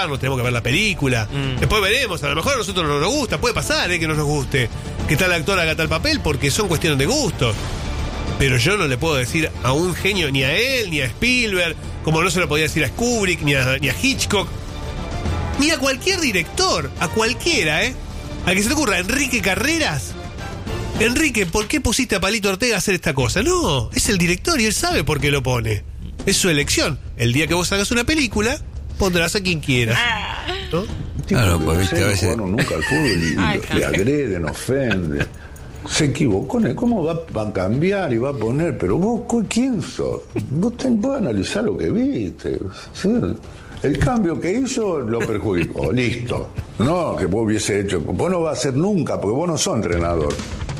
sentarnos, tenemos que ver la película. Después veremos, a lo mejor a nosotros no nos gusta, puede pasar que no nos guste que tal actor haga tal papel, porque son cuestiones de gustos. Pero yo no le puedo decir a un genio, ni a él, ni a Spielberg, como no se lo podía decir a Kubrick, ni a Hitchcock, ni a cualquier director, a cualquiera, a que se le ocurra Enrique Carreras. Enrique, ¿por qué pusiste a Palito Ortega a hacer esta cosa? No, es el director y él sabe por qué lo pone. Es su elección. El día que vos hagas una película, pondrás a quien quieras, ¿no? Claro, pues viste, a veces jugaron nunca al fútbol y le agreden, ofenden. Se equivocó, ¿cómo va a cambiar y va a poner? Pero vos, ¿quién sos? Vos analizar lo que viste. ¿Sí? El cambio que hizo lo perjudicó, listo. No, que vos hubiese hecho. Vos no vas a hacer nunca, porque vos no sos entrenador.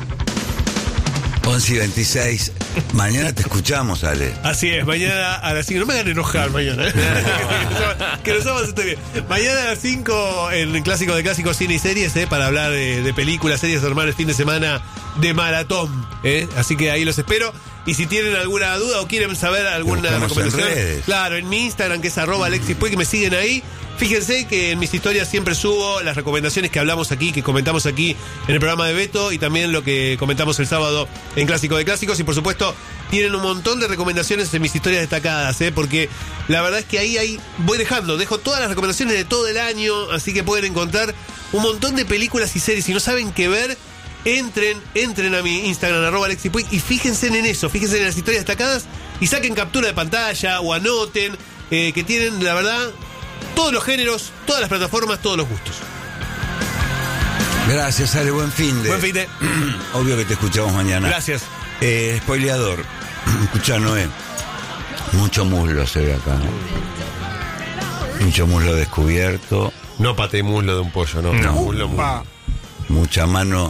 11:26. Mañana te escuchamos, Ale. Así es, mañana a las 5. No me hagan enojar mañana. Que los sábados esté bien. Mañana a las 5 en el Clásico de Clásicos, Cine y Series, para hablar de películas, series normales, fin de semana de maratón. Así que ahí los espero. Y si tienen alguna duda o quieren saber alguna recomendación, claro, en mi Instagram, que es @AlexisPuig, que me siguen ahí. Fíjense que en mis historias siempre subo las recomendaciones que hablamos aquí, que comentamos aquí en el programa de Beto, y también lo que comentamos el sábado en Clásico de Clásicos. Y por supuesto tienen un montón de recomendaciones en mis historias destacadas, porque la verdad es que ahí dejo todas las recomendaciones de todo el año, así que pueden encontrar un montón de películas y series. Si no saben qué ver, entren a mi Instagram, @AlexisPuig, y fíjense en eso, fíjense en las historias destacadas y saquen captura de pantalla o anoten, que tienen, la verdad, todos los géneros, todas las plataformas, todos los gustos. Gracias, Ale, buen fin de. Buen fin de. Obvio que te escuchamos mañana. Gracias. Spoileador. Escuchá, Noé. Mucho muslo se ve acá. Mucho muslo descubierto. No paté muslo de un pollo, no. Muslo. Mucha mano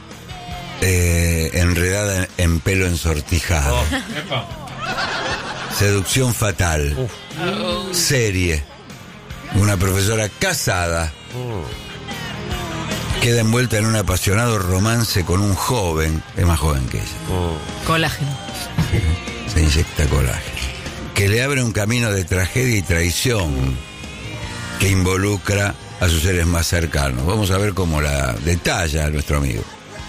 enredada en pelo ensortijado. Seducción fatal. Serie. Una profesora casada queda envuelta en un apasionado romance con un joven, es más joven que ella. Colágeno. Se inyecta colágeno. Que le abre un camino de tragedia y traición que involucra a sus seres más cercanos. Vamos a ver cómo la detalla nuestro amigo.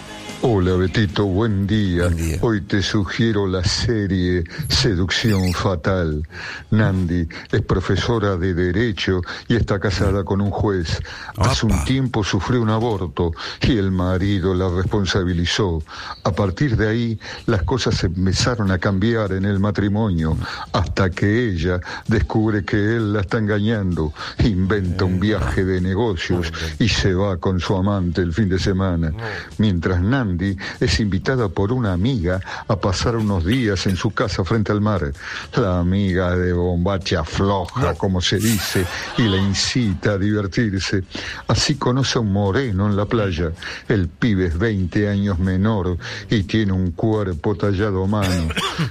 Hola Betito, buen día. Buen día. Hoy te sugiero la serie Seducción Fatal. Nandi es profesora de Derecho y está casada con un juez. Hace un tiempo sufrió un aborto y el marido la responsabilizó. A partir de ahí, las cosas empezaron a cambiar en el matrimonio, hasta que ella descubre que él la está engañando, inventa un viaje de negocios y se va con su amante el fin de semana. Mientras Nandi es invitada por una amiga a pasar unos días en su casa frente al mar. La amiga de bombacha floja, como se dice, y la incita a divertirse. Así conoce a un moreno en la playa. El pibe es 20 años menor y tiene un cuerpo tallado a mano.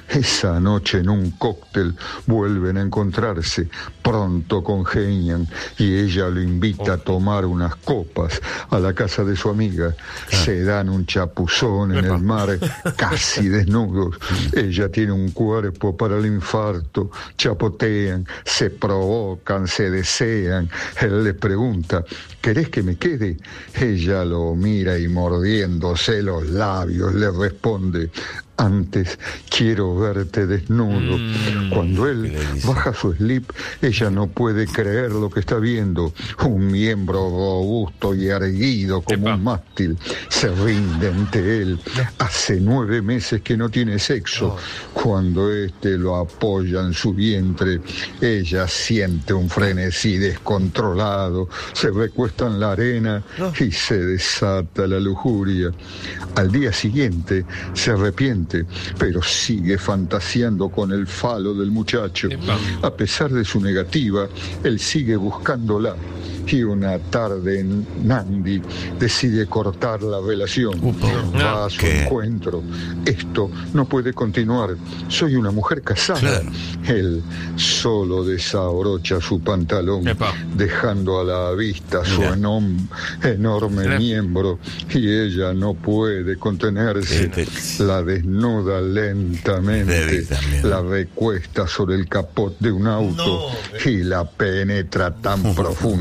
Esa noche en un cóctel vuelven a encontrarse. Pronto congenian y ella lo invita a tomar unas copas a la casa de su amiga. Se dan un chapuzón en el mar, casi desnudos. Ella tiene un cuerpo para el infarto. Chapotean, se provocan, se desean. Él le pregunta: ¿querés que me quede? Ella lo mira y mordiéndose los labios le responde: antes quiero verte desnudo. Cuando él baja su slip, ella no puede creer lo que está viendo. Un miembro robusto y erguido como un mástil. Se rinde ante él. Hace 9 meses que no tiene sexo. Cuando este lo apoya en su vientre, ella siente un frenesí descontrolado. Se recuesta en la arena y se desata la lujuria. Al día siguiente se arrepiente, pero sigue fantaseando con el falo del muchacho. A pesar de su negativa, él sigue buscándola. Y una tarde Nandi decide cortar la relación. Va a su encuentro. Esto no puede continuar. Soy una mujer casada. Él solo desabrocha su pantalón, dejando a la vista su enorme miembro, y ella no puede contenerse. La desnuda lentamente, la recuesta sobre el capot de un auto y la penetra tan profundo